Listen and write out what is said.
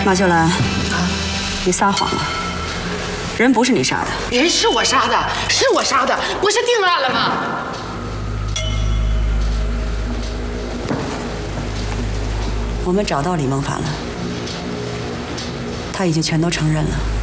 马秀兰，你撒谎了，人不是你杀的。 人是我杀的，是我杀的，不是定案了吗？ 我们找到李梦凡了，他已经全都承认了。